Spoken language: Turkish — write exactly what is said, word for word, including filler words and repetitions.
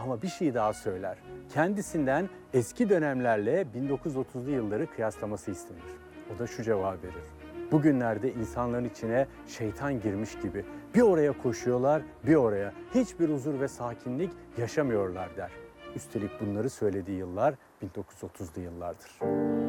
ama bir şey daha söyler. Kendisinden eski dönemlerle bin dokuz yüz otuzlu yılları kıyaslaması istenir. O da şu cevabı verir: bugünlerde insanların içine şeytan girmiş gibi bir oraya koşuyorlar, bir oraya. Hiçbir huzur ve sakinlik yaşamıyorlar der. Üstelik bunları söylediği yıllar bin dokuz yüz otuzlu yıllardır.